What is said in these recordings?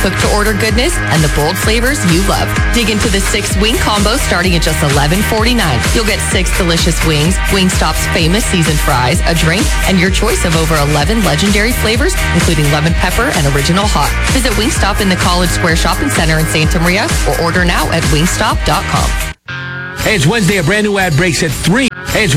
cook-to-order goodness, and the bold flavors you love. Dig into the 6-wing combo starting at just $11.49. You'll get 6 delicious wings, Wingstop's famous seasoned fries, a drink, and your choice of over 11 legendary flavors, including lemon pepper and original hot. Visit Wingstop in the College Square Shopping Center in Santa Maria or order now at wingstop.com. Hey, it's Wednesday. A brand new ad breaks at 3.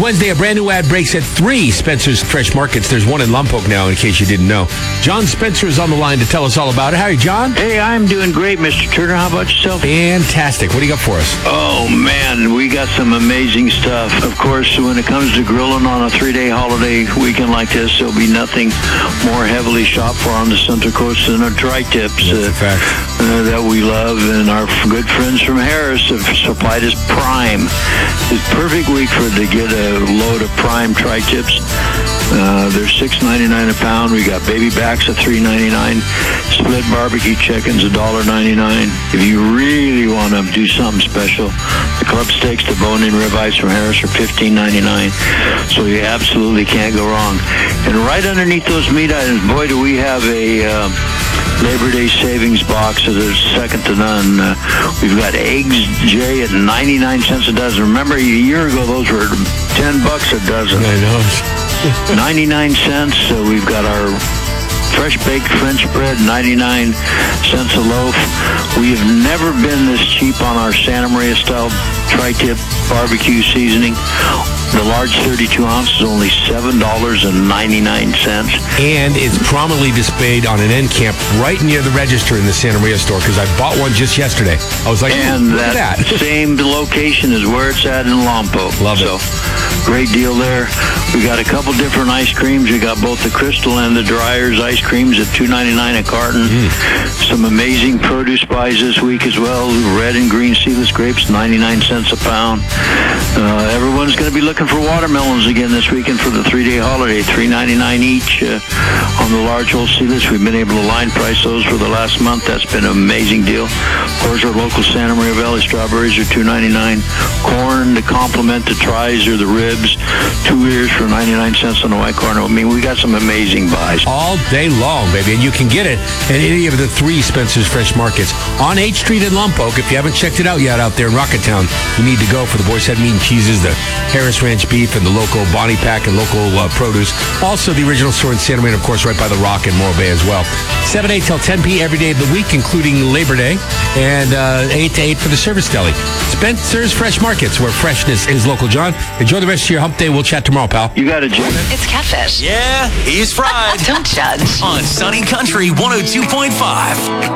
Spencer's Fresh Markets. There's one in Lompoc now, in case you didn't know. John Spencer is on the line to tell us all about it. How are you, John? Hey, I'm doing great, Mr. Turner. How about yourself? Fantastic. What do you got for us? Oh, man, we got some amazing stuff. Of course, when it comes to grilling on a 3-day holiday weekend like this, there'll be nothing more heavily shopped for on the Central Coast than our tri-tips that we love. And our good friends from Harris have supplied us Prime. It's a perfect week for to get a load of Prime tri-tips. They're $6.99 a pound. We got baby backs at $3.99. Split barbecue chickens $1.99. If you really want to do something special, the club steaks, the bone-in ribeyes from Harris are $15.99. So you absolutely can't go wrong. And right underneath those meat items, boy, do we have a Labor Day savings box that is second to none. We've got eggs, Jay, at 99 cents a dozen. Remember, a year ago, those were $10 a dozen. I know. 99 cents. We've got our fresh baked French bread, 99 cents a loaf. We've never been this cheap on our Santa Maria style tri-tip barbecue seasoning. The large 32 ounces, only $7.99. And it's prominently displayed on an end cap right near the register in the Santa Maria store, because I bought one just yesterday. I was like, and that same location is where it's at in Lompoc. Love it. Great deal there. We got a couple different ice creams. We got both the Crystal and the Dryers ice creams at $2.99 a carton. Some amazing produce buys this week as well. Red and green seedless grapes, 99 cents a pound. Everyone's going to be looking for watermelons again this weekend for the 3-day holiday, $3.99 each on the large whole seedless. We've been able to line price those for the last month. That's been an amazing deal. Of course, our local Santa Maria Valley strawberries are $2.99. Corn to complement the tries or the ribs, 2 ears for 99 cents on the white corn. I mean, we got some amazing buys. All day long, baby. And you can get it at any of the 3 Spencer's Fresh Markets on 8th Street in Lompoc. If you haven't checked it out yet out there in Rocketown, you need to go for the Boy's Head Meat and Cheeses, the Harris Ranch beef, and the local Bonnie Pack and local produce. Also, the original store in Santa Maria, of course, right by the Rock in Morro Bay as well. 7 8 till 10 p. every day of the week, including Labor Day, and 8 to 8 for the service deli. Spencer's Fresh Markets, where freshness is local. John, enjoy the rest of your hump day. We'll chat tomorrow, pal. You got it, Jim. It's Catfish. Yeah, he's fried. Don't judge. On Sunny Country 102.5.